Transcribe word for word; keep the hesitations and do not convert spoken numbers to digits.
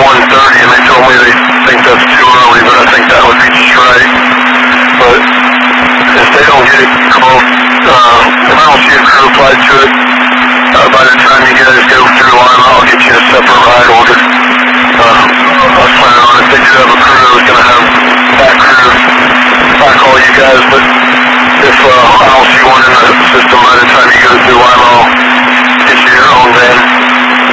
one thirty, and they told me they think that's too early, but I think that would be just right. But if they don't get it called, uh, if I don't see a crew applied to it, uh, by the time you guys go through Lima, I'll get you a separate ride order. Uh, I was planning on, if they do have a crew, I was going to have that crew back all you guys, but if uh, I don't see one in the system by the time you go through Lima, I'll get you your own van.